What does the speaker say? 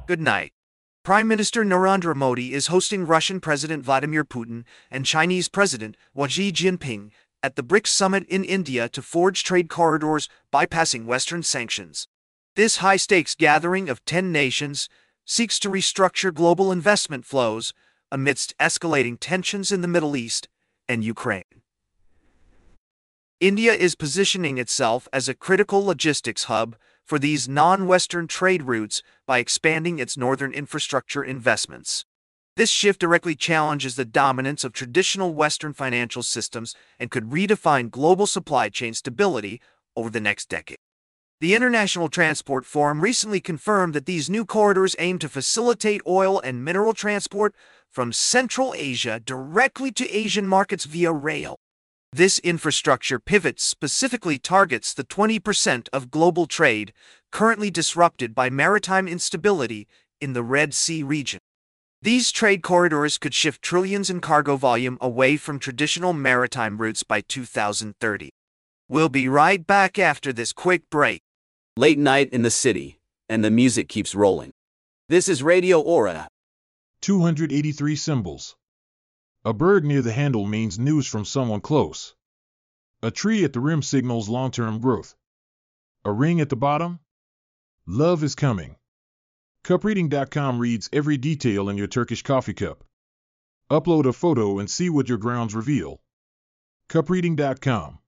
Good night. Prime Minister Narendra Modi is hosting Russian President Vladimir Putin and Chinese President Xi Jinping at the BRICS summit in India to forge trade corridors bypassing Western sanctions. This high-stakes gathering of 10 nations seeks to restructure global investment flows amidst escalating tensions in the Middle East and Ukraine. India is positioning itself as a critical logistics hub for these non-Western trade routes by expanding its northern infrastructure investments. This shift directly challenges the dominance of traditional Western financial systems and could redefine global supply chain stability over the next decade. The International Transport Forum recently confirmed that these new corridors aim to facilitate oil and mineral transport from Central Asia directly to Asian markets via rail. This infrastructure pivot specifically targets the 20% of global trade currently disrupted by maritime instability in the Red Sea region. These trade corridors could shift trillions in cargo volume away from traditional maritime routes by 2030. We'll be right back after this quick break. Late night in the city, and the music keeps rolling. This is Radio Aura. 283 symbols. A bird near the handle means news from someone close. A tree at the rim signals long-term growth. A ring at the bottom? Love is coming. Cupreading.com reads every detail in your Turkish coffee cup. Upload a photo and see what your grounds reveal. Cupreading.com